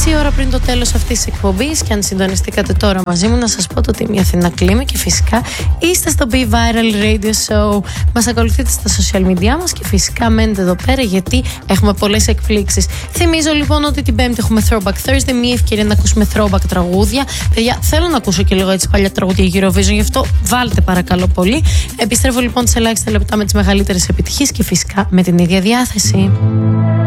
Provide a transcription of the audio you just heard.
Μισή ώρα πριν το τέλος αυτής της εκπομπής, και αν συντονιστήκατε τώρα μαζί μου, να σας πω το ότι είμαι η Αθηνά Κλίμη και φυσικά είστε στο Be Viral Radio Show. Μας ακολουθείτε στα social media μας και φυσικά μένετε εδώ πέρα γιατί έχουμε πολλές εκπλήξεις. Θυμίζω λοιπόν ότι την Πέμπτη έχουμε Throwback Thursday, μια ευκαιρία να ακούσουμε throwback τραγούδια. Παιδιά, θέλω να ακούσω και λίγο έτσι παλιά τραγούδια Eurovision, γι' αυτό βάλτε παρακαλώ πολύ. Επιστρέφω λοιπόν σε ελάχιστα λεπτά με τις μεγαλύτερες επιτυχίες και φυσικά με την ίδια διάθεση.